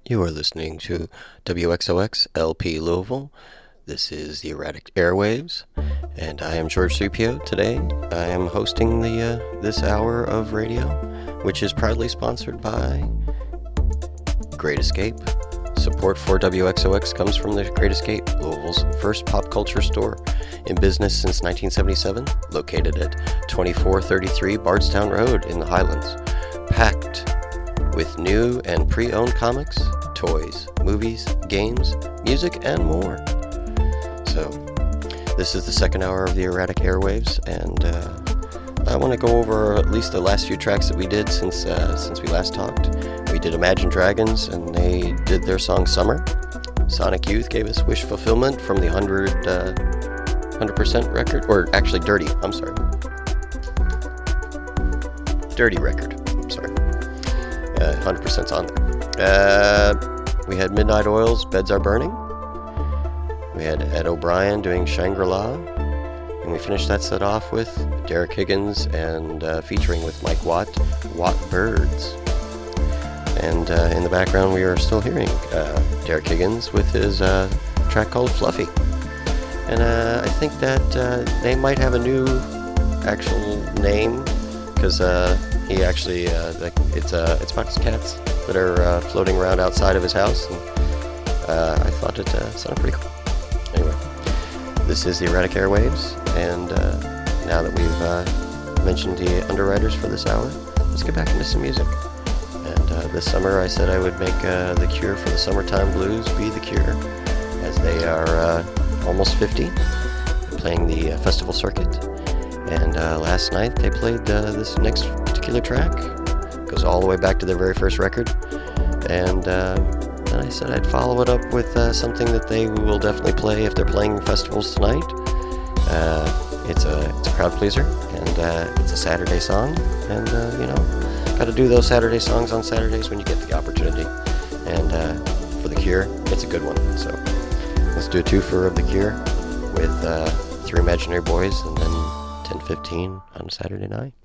You are listening to WXOX LP Louisville. This is the Erratic Airwaves, and I am George Supio. Today, I am hosting this hour of radio, which is proudly sponsored by Great Escape. Support for WXOX comes from the Great Escape, Louisville's first pop culture store in business since 1977, located at 2433 Bardstown Road in the Highlands. Packed with new and pre-owned comics, toys, movies, games, music, and more. So, this is the second hour of the Erratic Airwaves, and I want to go over at least the last few tracks that we did since we last talked. We did Imagine Dragons, and they did their song Summer. Sonic Youth gave us Wish Fulfillment from the 100% record, or actually Dirty, I'm sorry. Dirty record, I'm sorry. 100%'s on there. We had Midnight Oil's Beds Are Burning. We had Ed O'Brien doing Shangri-La. And we finished that set off with Derek Higgins and featuring with Mike Watt, Watt Birds. And in the background we are still hearing Derek Higgins with his track called Fluffy. And I think that they might have a new actual name, because he actually, it's about his cats that are floating around outside of his house, and I thought it sounded pretty cool. Anyway, this is the Erratic Airwaves, and now that we've mentioned the underwriters for this hour, let's get back into some music. And this summer I said I would make The Cure for the Summertime Blues be The Cure, as they are almost 50, playing the festival circuit. And last night they played this next particular track. Goes all the way back to their very first record. And then I said I'd follow it up with something that they will definitely play if they're playing festivals tonight. It's a crowd pleaser, and it's a Saturday song. And, got to do those Saturday songs on Saturdays when you get the opportunity. And for The Cure, it's a good one. So let's do a twofer of The Cure with Three Imaginary Boys, and then 10:15 on Saturday night.